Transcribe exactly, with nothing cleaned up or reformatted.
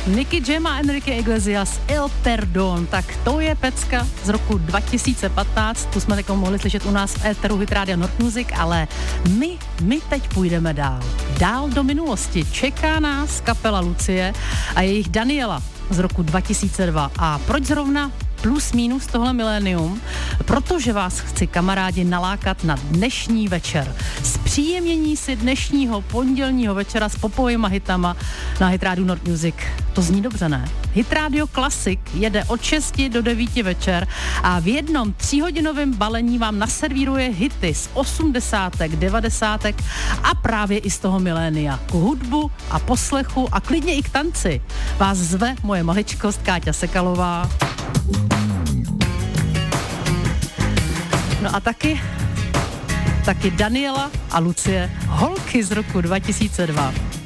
Nicky Jam a Enrique Iglesias, El Perdón. Tak to je pecka z roku dva tisíce patnáct, tu jsme taky mohli slyšet u nás v éteru Hit Rádia Nord Music, ale my, my teď půjdeme dál. Dál do minulosti. Čeká nás kapela Lucie a jejich Daniela z roku dva tisíce dva. A proč zrovna plus minus tohle milénium? Protože vás chci, kamarádi, nalákat na dnešní večer. Zpříjemnění si dnešního pondělního večera s popovýma hitama na Hit Rádiu Nord Music. To zní dobře, ne? Hit Radio Classic jede od šesti do devíti večer a v jednom tříhodinovém balení vám naservíruje hity z osmdesátek, devadesátek a právě i z toho milénia. K hudbu a poslechu a klidně i k tanci vás zve moje maličkost Káťa Sekalová. No a taky, taky Daniela a Lucie, holky z roku dva tisíce dva.